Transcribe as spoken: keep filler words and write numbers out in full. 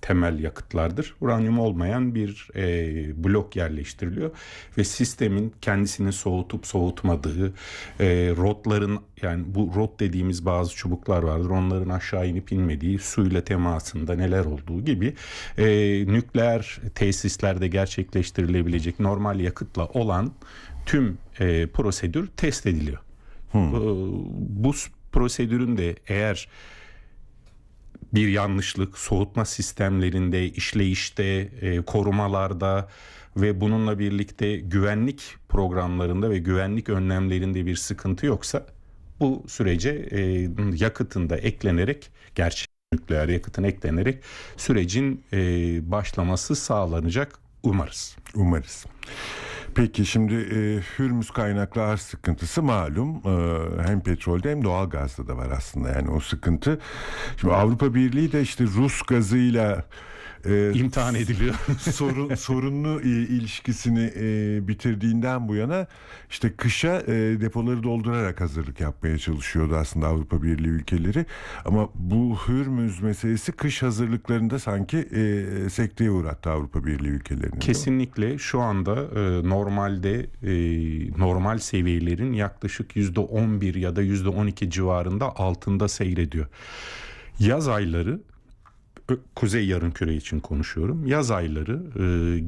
temel yakıtlardır. Uranyum olmayan bir e, blok yerleştiriliyor ve sistemin kendisini soğutup soğutmadığı, e, rotların, yani bu rot dediğimiz bazı çubuklar vardır. Onların aşağı inip inmediği, suyla temasında neler olduğu gibi e, nükleer tesislerde gerçekleştirilebilecek normal yakıtla olan tüm e, prosedür test ediliyor. Hmm. E, bu prosedürün de eğer bir yanlışlık soğutma sistemlerinde, işleyişte, e, korumalarda ve bununla birlikte güvenlik programlarında ve güvenlik önlemlerinde bir sıkıntı yoksa bu sürece e, yakıtın da eklenerek, gerçek nükleer yakıtın eklenerek sürecin e, başlaması sağlanacak umarız. Umarız. Peki şimdi e, Hürmüz kaynaklı arz sıkıntısı malum, e, hem petrolde hem doğalgazda da var aslında, yani o sıkıntı. Şimdi Avrupa Birliği de işte Rus gazıyla e, İmtihan ediliyor. sorun, sorunlu e, ilişkisini e, bitirdiğinden bu yana işte kışa e, depoları doldurarak hazırlık yapmaya çalışıyordu aslında Avrupa Birliği ülkeleri. Ama bu Hürmüz meselesi kış hazırlıklarında sanki e, sekteye uğrattı Avrupa Birliği ülkelerini. Kesinlikle şu anda e, normalde e, normal seviyelerin yaklaşık yüzde on bir ya da yüzde on iki civarında altında seyrediyor. Yaz ayları, Kuzey Yarımküre için konuşuyorum. Yaz ayları e,